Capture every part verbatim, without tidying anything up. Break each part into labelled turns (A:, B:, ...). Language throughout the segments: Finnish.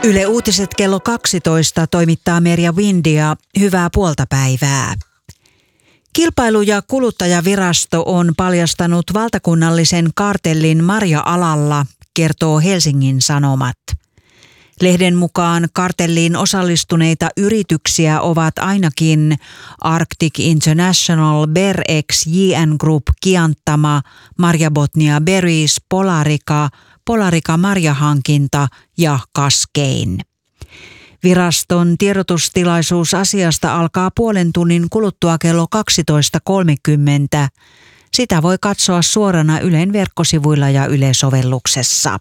A: Yle Uutiset kello kaksitoista toimittaa Merja Windia. Hyvää puolta päivää. Kilpailu- ja kuluttajavirasto on paljastanut valtakunnallisen kartellin marja-alalla, kertoo Helsingin Sanomat. Lehden mukaan kartelliin osallistuneita yrityksiä ovat ainakin Arctic International, Berex, J N Group, Kianttama, Marja Botnia Berries, Polarica, Polarica Marjahankinta ja Cascane. Viraston tiedotustilaisuus asiasta alkaa puolen tunnin kuluttua kello kaksitoista kolmekymmentä. Sitä voi katsoa suorana Ylen verkkosivuilla ja Yle-sovelluksessa.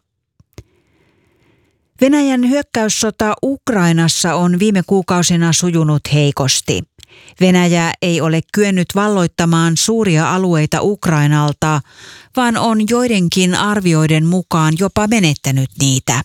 A: Venäjän hyökkäyssota Ukrainassa on viime kuukausina sujunut heikosti. Venäjä ei ole kyennyt valloittamaan suuria alueita Ukrainalta, vaan on joidenkin arvioiden mukaan jopa menettänyt niitä.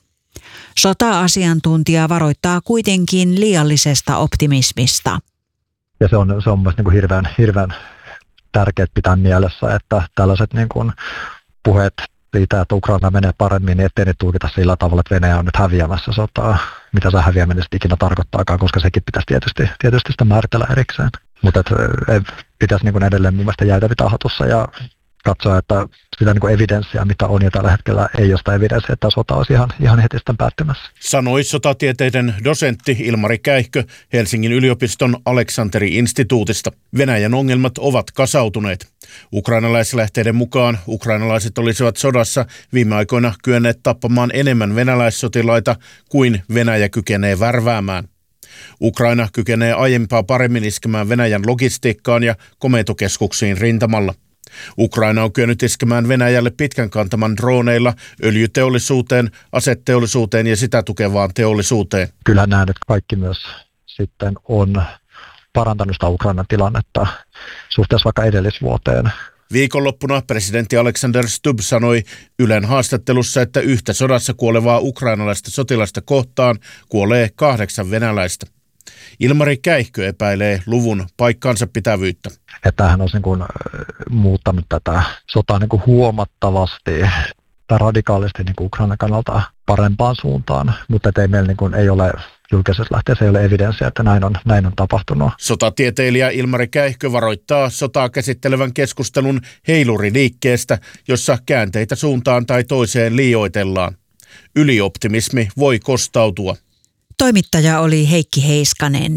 A: Sota-asiantuntija varoittaa kuitenkin liiallisesta optimismista.
B: Ja se on, se on myös niin kuin hirveän, hirveän tärkeää pitää mielessä, että tällaiset niin kuin puheet siitä, että Ukraina menee paremmin, niin ettei ne tulkita sillä tavalla, että Venäjä on nyt häviämässä sotaa. Mitä se häviäminen ikinä tarkoittaakaan, koska sekin pitäisi tietysti, tietysti sitä määritellä erikseen. Mutta pitäisi niin kuin edelleen mun mielestä jäätä tahatussa ja katsoa, että sitä niin kuin evidenssiä, mitä on jo tällä hetkellä, ei ole sitä evidenssiä, että sota olisi ihan, ihan heti sitten päättymässä.
C: Sanoi sotatieteiden dosentti Ilmari Käihkö Helsingin yliopiston Aleksanteri-instituutista. Venäjän ongelmat ovat kasautuneet. Ukrainalaislähteiden mukaan ukrainalaiset olisivat sodassa viime aikoina kyenneet tappamaan enemmän venäläissotilaita kuin Venäjä kykenee värväämään. Ukraina kykenee aiempaa paremmin iskemään Venäjän logistiikkaan ja komentokeskuksiin rintamalla. Ukraina on kyennyt iskemään Venäjälle pitkän kantaman droneilla öljyteollisuuteen, aseteollisuuteen ja sitä tukevaan teollisuuteen.
B: Kyllähän nämä nyt kaikki myös sitten on parantanut sitä Ukrainan tilannetta suhteessa vaikka edellisvuoteen.
C: Viikonloppuna presidentti Alexander Stubb sanoi Ylen haastattelussa, että yhtä sodassa kuolevaa ukrainalaista sotilasta kohtaan kuolee kahdeksan venäläistä. Ilmari Käihkö epäilee luvun paikkansa pitävyyttä.
B: Että hän olisi niin kuin muuttanut tätä sotaa niin kuin huomattavasti tai radikaalisti niin kuin Ukrainan kannalta parempaan suuntaan, mutta ei meillä niin kuin ei ole julkisessa lähteessä ei ole evidenssiä, että näin on, näin on tapahtunut.
C: Sotatieteilijä Ilmari Käihkö varoittaa sotaa käsittelevän keskustelun heiluriliikkeestä, jossa käänteitä suuntaan tai toiseen liioitellaan. Ylioptimismi voi kostautua.
A: Toimittaja oli Heikki Heiskanen.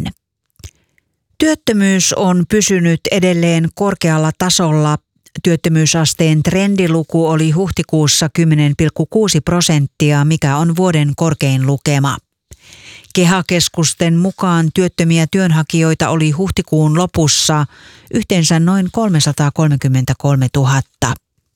A: Työttömyys on pysynyt edelleen korkealla tasolla. Työttömyysasteen trendiluku oli huhtikuussa kymmenen pilkku kuusi prosenttia, mikä on vuoden korkein lukema. KEHA-keskusten mukaan työttömiä työnhakijoita oli huhtikuun lopussa yhteensä noin kolmesataakolmekymmentäkolmetuhatta.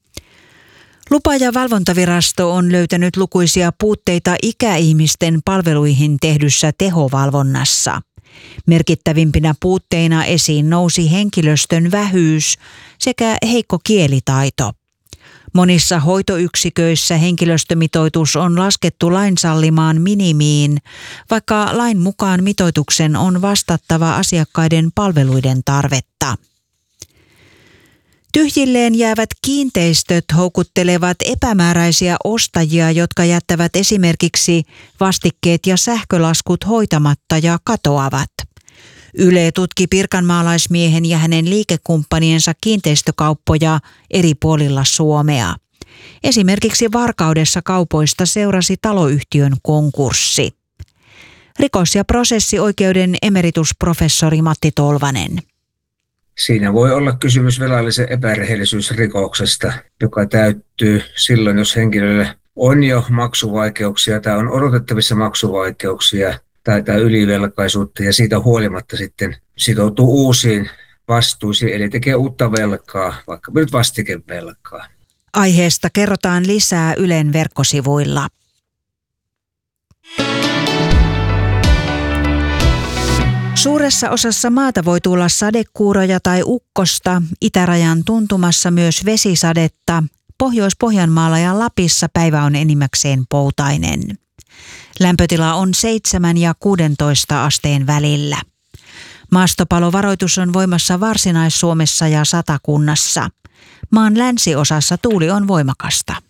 A: Lupa- ja valvontavirasto on löytänyt lukuisia puutteita ikäihmisten palveluihin tehdyssä tehovalvonnassa. Merkittävimpinä puutteina esiin nousi henkilöstön vähyys sekä heikko kielitaito. Monissa hoitoyksiköissä henkilöstömitoitus on laskettu lain sallimaan minimiin, vaikka lain mukaan mitoituksen on vastattava asiakkaiden palveluiden tarvetta. Tyhjilleen jäävät kiinteistöt houkuttelevat epämääräisiä ostajia, jotka jättävät esimerkiksi vastikkeet ja sähkölaskut hoitamatta ja katoavat. Yle tutki pirkanmaalaismiehen ja hänen liikekumppaniensa kiinteistökauppoja eri puolilla Suomea. Esimerkiksi Varkaudessa kaupoista seurasi taloyhtiön konkurssi. Rikos- ja prosessioikeuden emeritusprofessori Matti Tolvanen.
D: Siinä voi olla kysymys velallisen epärehellisyysrikoksesta, joka täyttyy silloin, jos henkilölle on jo maksuvaikeuksia tai on odotettavissa maksuvaikeuksia tai, tai ylivelkaisuutta ja siitä huolimatta sitten sitoutuu uusiin vastuisiin, eli tekee uutta velkaa, vaikka nyt vastikevelkaa.
A: Aiheesta kerrotaan lisää Ylen verkkosivuilla. Suuressa osassa maata voi tulla sadekuuroja tai ukkosta, itärajan tuntumassa myös vesisadetta. Pohjois-Pohjanmaalla ja Lapissa päivä on enimmäkseen poutainen. Lämpötila on seitsemän ja kuusitoista asteen välillä. Maastopalovaroitus on voimassa Varsinais-Suomessa ja Satakunnassa. Maan länsiosassa tuuli on voimakasta.